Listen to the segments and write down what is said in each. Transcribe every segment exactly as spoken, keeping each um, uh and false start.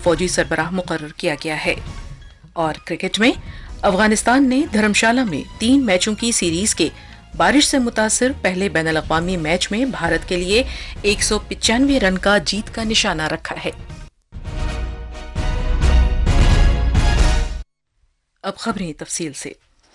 फौजी सरबराह मुकर्रर किया गया है। और क्रिकेट में अफगानिस्तान ने धर्मशाला में तीन मैचों की सीरीज के बारिश से मुतासिर पहले बैनुल-अक़वामी मैच में भारत के लिए एक सौ पचानवे रन का जीत का निशाना रखा है। अब खबरें तफसील से।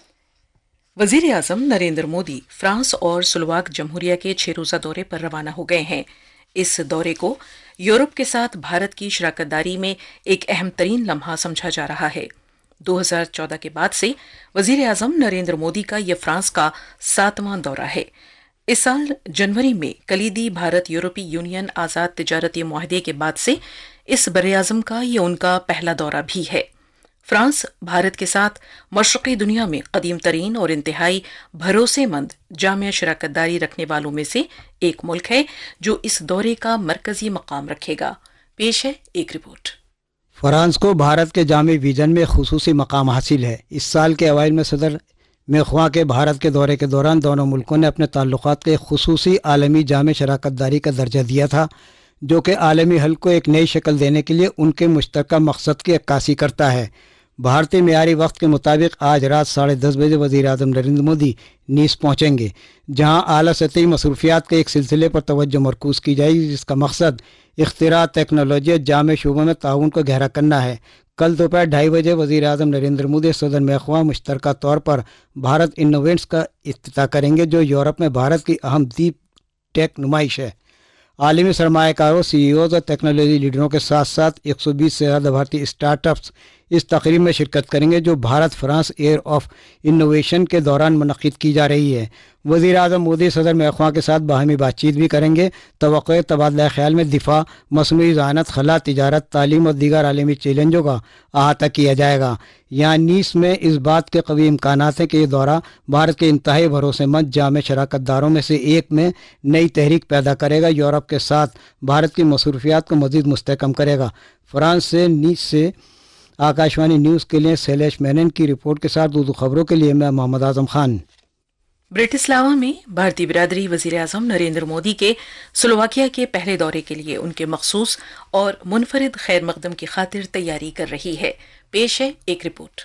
वजीर आजम नरेंद्र मोदी फ्रांस और स्लोवाक जमहूरिया के छह रोजा दौरे पर रवाना हो गए हैं। इस दौरे को यूरोप के साथ भारत की शराकतदारी में एक अहम तरीन लम्हा समझा जा रहा है। दो हज़ार चौदह के बाद से वजीर आजम नरेंद्र मोदी का यह फ्रांस का सातवां दौरा है। इस साल जनवरी में कलीदी भारत यूरोपीय यूनियन आजाद तिजारती मुआहदे के बाद से इस बरे-आज़म का यह उनका पहला दौरा भी है। फ्रांस भारत के साथ मशरक़ी दुनिया में कदीम तरीन और इंतहाई भरोसेमंद जामिया शराकतदारी रखने वालों में से एक मुल्क है जो इस दौरे का मरकजी मकाम रखेगा। पेश है एक रिपोर्ट। फ्रांस को भारत के जामी विजन में खुसूसी मकाम हासिल है। इस साल के अवाइल में सदर मेख्वा के भारत के दौरे के दौरान दोनों मुल्कों ने अपने ताल्लुकात के खुसूसी आलमी जामे शराकतदारी का दर्जा दिया था, जो कि आलमी हल को एक नई शक्ल देने के लिए उनके मुश्तरका मकसद की अक्कासी करता है। भारतीय मियारी वक्त के मुताबिक आज रात साढ़े दस बजे वज़ीर आज़म नरेंद्र मोदी नीस पहुँचेंगे, जहाँ आला सतही मसरूफियात के एक सिलसिले पर तवज्जो मरकूज़ की जाएगी, जिसका मकसद इख्तिरा, टेक्नोलॉजी, जामे शोबों में ताउन को गहरा करना है। कल दोपहर ढाई बजे वज़ीर आज़म नरेंद्र मोदी सदर मेख्वा मुश्तरका तौर पर भारत इनोवेट्स का इफ्तिताह करेंगे, जो यूरोप में भारत की अहम दीप टेक नुमाइश है। आलमी सरमायाकारों, सी ई ओज़ और टेक्नोलॉजी लीडरों के साथ साथ एक सौ बीस से ज़्यादा भारतीय स्टार्टअप्स इस तकरीब में शिरकत करेंगे, जो Bharat France air of innovation के दौरान मुनक़िद की जा रही है। वज़ीर आज़म मोदी सदर मेख्वा के साथ बाहमी बातचीत भी करेंगे। तवक्को तबादला ख्याल में दिफा, मसनूई ज़हानत, खला, तिजारत, तालीम और दीगर आलमी चैलेंजों का अहाता किया जाएगा। यहाँ नीस में इस बात के कवी इम्कानात हैं कि ये दौरा भारत के इंतहाई भरोसेमंद जामे शराकतदारों में से एक में नई तहरीक पैदा करेगा, यूरोप के साथ भारत की मसरूफियात को मज़ीद मुस्तहकम करेगा। फ्रांस से नीस से आकाशवाणी न्यूज़ के लिए शैलेश मेनन की रिपोर्ट के साथ उर्दू खबरों के लिए मैं मोहम्मद आजम खान। ब्रिटिस्लावा में भारतीय बिरादरी वज़ीर आज़म नरेंद्र मोदी के स्लोवाकिया के पहले दौरे के लिए उनके मखसूस और मुनफरिद खैर मकदम की खातिर तैयारी कर रही है। पेश है एक रिपोर्ट।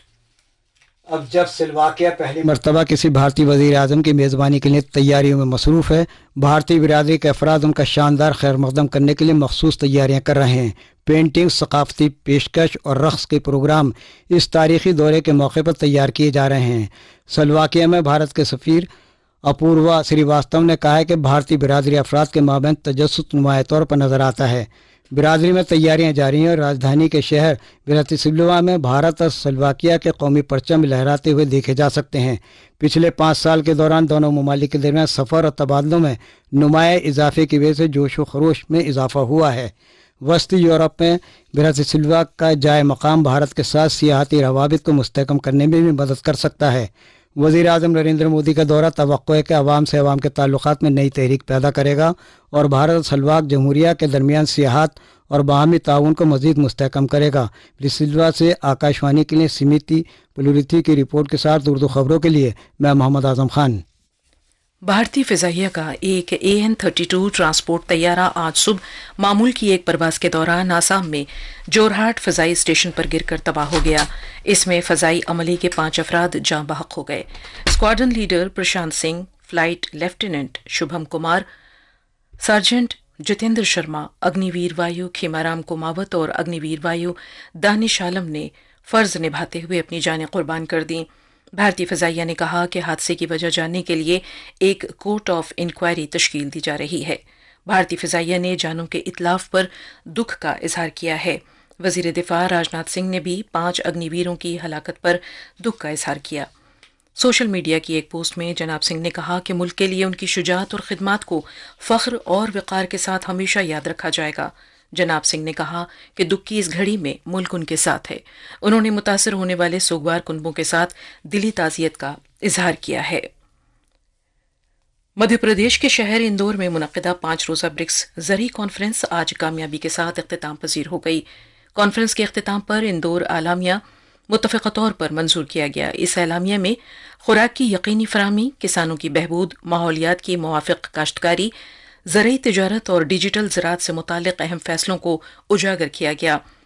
अब जब स्लोवाकिया पहली मरतबा किसी भारतीय वज़ीर आज़म की मेज़बानी के लिए तैयारियों में मसरूफ़ है, भारतीय बिरादरी के अफराद उनका शानदार खैर मकदम करने के लिए मखसूस तैयारियां कर रहे हैं। पेंटिंग, सकाफती पेशकश और रक़्स के प्रोग्राम इस तारीख़ी दौरे के मौके पर तैयार किए जा रहे हैं। स्लोवाकिया में भारत के सफ़ीर अपूर्वा श्रीवास्तव ने कहा है कि भारतीय बिरादरी अफराद के माबैन तजस्सुस नुमाया तौर पर नज़र आता है। बिरादरी में तैयारियां जारी हैं और राजधानी के शहर ब्रातिस्लावा में भारत और स्लोवाकिया के कौमी परचम लहराते हुए देखे जा सकते हैं। पिछले पाँच साल के दौरान दोनों ममालिक के दरमियान सफ़र और तबादलों में नुमाया इजाफे की वजह से जोश व खरोश में इजाफा हुआ है। वस्ती यूरोप में ब्रातिस्लावा का जाए मकाम भारत के साथ सियाहती रवाबित को मुस्तहकम करने में भी मदद कर सकता है। वज़ीर आज़म नरेंद्र मोदी का दौरा तवक्को है कि अवाम से अवाम के ताल्लुकात में नई तहरीक पैदा करेगा और भारत और स्लोवाक जमहूरिया के दरमियान सियाहत और बाहमी ताउन को मज़ीद मुस्तहकम करेगा। ब्रिटिस्लावा से आकाशवाणी के लिए सिमिति पुलुरिथी की रिपोर्ट के साथ उर्दू खबरों के लिए मैं मोहम्मद आजम खान। भारतीय फिजाइया का एक A N thirty two transport तैयारा आज सुबह मामूल की एक परवाज के दौरान आसाम में जोरहाट फजाई स्टेशन पर गिरकर तबाह हो गया। इसमें फजाई अमले के पांच अफराद जाँ बहक हो गए। Squadron leader Prashant Singh, flight lieutenant Shubham Kumar, sergeant Jitendra Sharma, Agniveer वायु खीमाराम कुमावत और अग्निवीर वायु दानिश आलम ने फर्ज निभाते हुए अपनी जानें कुर्बान कर दी। भारतीय फ़ज़ाइया ने कहा कि हादसे की वजह जानने के लिए एक कोर्ट ऑफ इंक्वायरी तश्कील दी जा रही है। भारतीय फ़ज़ाइया ने जानों के इतलाफ पर दुख का इजहार किया है। वज़ीर दिफा राजनाथ सिंह ने भी पांच अग्निवीरों की हलाकत पर दुख का इजहार किया। सोशल मीडिया की एक पोस्ट में जनाब सिंह ने कहा कि मुल्क के लिए उनकी शुजाअत और खिदमात को फ़ख्र और वक़ार के साथ हमेशा याद रखा जाएगा। जनाब सिंह ने कहा कि दुख की इस घड़ी में मुल्क उनके साथ है। उन्होंने मुतासर होने वाले सोगवार कुनबों के साथ दिली ताज़ियत का इजहार किया है। मध्य प्रदेश के शहर इंदौर में मुनक़िदा पांच रोज़ा ब्रिक्स ज़री कॉन्फ्रेंस आज कामयाबी के साथ इख्तिताम पजीर हो गई। कॉन्फ्रेंस के इख्तिताम पर इंदौर आलामिया मुत्तफ़िक़ा तौर पर मंजूर किया गया। इस एलामिया में खुराक की यकीनी फराहमी, किसानों की बहबूद, माहौलियात की मुवाफ़िक़ काश्तकारी, ज़रई तिजारत और डिजिटल ज़राअत से मुताल्लिक़ अहम फ़ैसलों को उजागर किया गया।